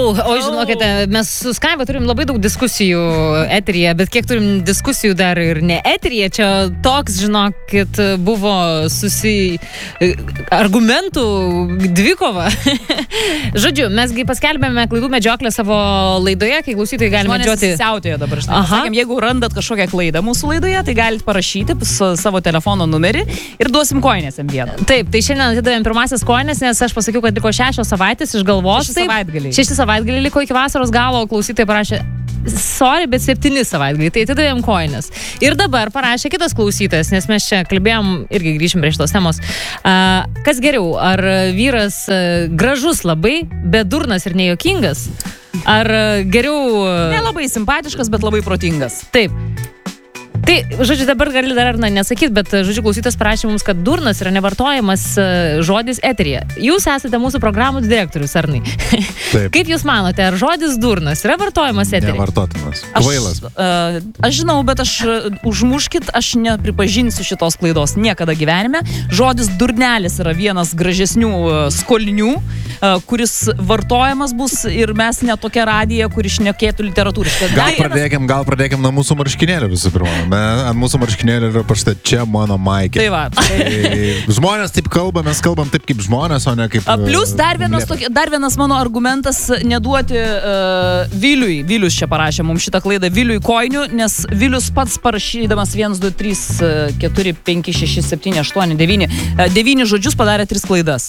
Žinokite, mes su Skaiva turim labai daug diskusijų eteryje, bet kiek turim diskusijų dar ir ne eteryje, čia toks, žinokit, buvo argumentų dvikova. Žodžiu, mesgi paskelbėme klaidų medžioklę savo laidoje, kai klausytojai gali medžioti. Žmonės siautėjo dabar, sakėm, jeigu randat kažkokią klaidą mūsų laidoje, tai galite parašyti savo telefono numerį ir duosim koinės jam vieną. Taip, tai šiandien atidavėm pirmasis koinės, nes aš pasakiau, kad liko 6 savaitės iš galvos. 6 savaitgaliai liko iki vasaros galo, klausytojai parašė, sorry, bet 7 savaitgaliai, tai atidavėm koinės. Ir dabar parašė kitas klausytojas, nes mes čia kalbėjom, irgi grįšim prie šitos temos. Kas geriau, ar vyras gražus labai, bet durnas ir nejuokingas? Ar geriau... Nelabai simpatiškas, bet labai protingas. Taip. Tai, žodžiu, dabar gali dar nesakyti, bet, žodžiu, klausytas parašė mums, kad durnas yra nevartojamas žodis eteryje. Jūs esate mūsų programų direktorius, Arnai. Taip. Kaip jūs manote, ar žodis durnas yra vartojamas eteryje? Nevartotinas. Kvailas. Aš žinau, bet užmuškit, aš nepripažinsiu šitos klaidos niekada gyvenime. Žodis durnelis yra vienas gražesnių skolinių, kuris vartojamas bus ir mes ne tokia radija, kuri šnekėtų literatūriškai. Gal pradėkim nuo mūsų marškinėlių visų pirma. Ant mūsų marškinėlių yra pašta čia mano maikė. Tai va. Žmonės taip kalba, mes kalbam taip kaip žmonės, o ne kaip... Plus dar vienas mano argumentas neduoti Viliui. Vilius čia parašė mums šitą klaidą Viliui koinių, nes Vilius pats parašydamas 1, 2, 3, 4, 5, 6, 7, 8, 9. 9 žodžius padarė 3 klaidas.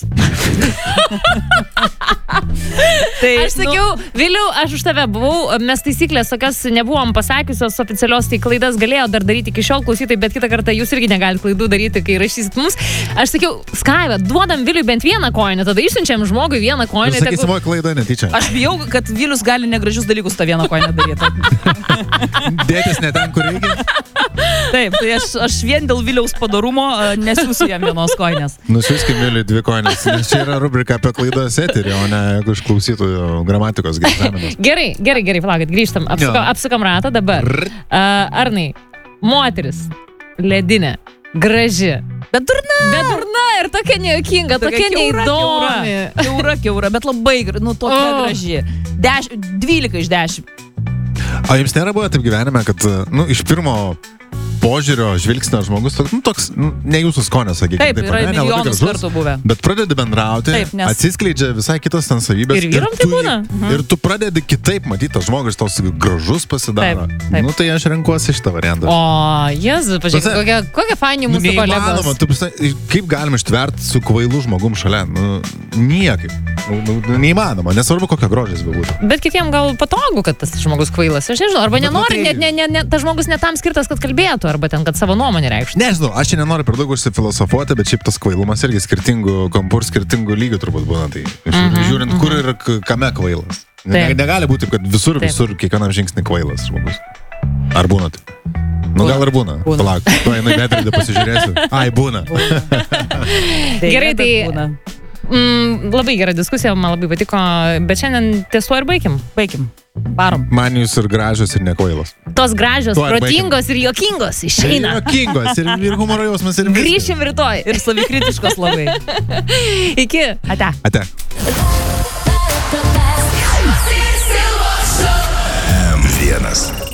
Tai, aš sakiau, Viliau, aš už tave buvau, mes taisyklės tokias nebuvom pasakiusios oficialios, tai klaidas galėjo dar daryti iki šiol klausytojai, bet kitą kartą jūs irgi negalite klaidų daryti, kai rašysit mums. Aš sakiau, Skaiva, duodam Viliui bent vieną koinę, tada išsiunčiam žmogui vieną koinę. Ir sakysim, klaidą netyčia. Aš bijau, kad Vilius gali negražius dalykus tą vieną koinę daryti. Dėtis ne ten, kur reikia. Taip, tai aš vien dėl Viliaus padarumo nesiūsiu jam vienos koinės. Nusiųskim Viliui 2 koinės, nes čia yra rubrika apie klaidas eterį, o ne iš klausytojų gramatikos egzaminas. Gerai, palaukit, grįžtam, apsukam ratą dabar. Arnai, moteris, ledinė, graži, bet durna ir tokia nejuokinga, tokia neįdomi. Kiaura, bet labai, tokia graži. 12 iš 10. O jums nėra buvo taip gyvenime, kad, iš pirmo požiūrio žvilgsnio žmogus toks, ne jūsų skonio, sakykime. Taip, yra milijonus kartų buvę. Bet pradedi bendrauti, atsiskleidžia visai kitos ten savybės. Ir vyram tai būna. Ir tu pradedi kitaip matyti, tas žmogus tos gražus pasidaro. Taip. Tai aš renkuosi šitą variantą. O, Jėzus, pažiūrėk, kokia faini mūsų kolegos. Kaip galima ištverti su kvailu žmogum šalia? Niekaip. Neįmanoma, nesvarbu, kokia grožis bebūtų. Bet kitiem gal patogu, kad tas žmogus kvailas. Aš nežinau, arba nenori, tas žmogus netam skirtas, kad kalbėtų, arba ten, kad savo nuomonę reikštų. Nežinau, aš čia nenoriu per daug užsifilosofuoti, bet šiaip tas kvailumas irgi skirtingų kampų ir skirtingų lygių turbūt būna. Tai žiūrint, kur ir kame kvailas. Negali būti, kad visur kiekvienam žingsnį kvailas žmogus. Ar būna tai? Gal ir būna. Palauk, tu einu į veidrodį pasižiūrėsiu. Ai, būna. Gerai, tai... Labai gera diskusija, man labai patiko, bet šiandien ties tuo ir baigim. Varom. Man jūs ir gražios, ir nekvailos. Tos gražios, protingos ir juokingos išeina. Juokingos, ir humoro jausmas, ir viskas. Grįšim rytoj. Ir savikritiškos labai. Iki. Ate. M1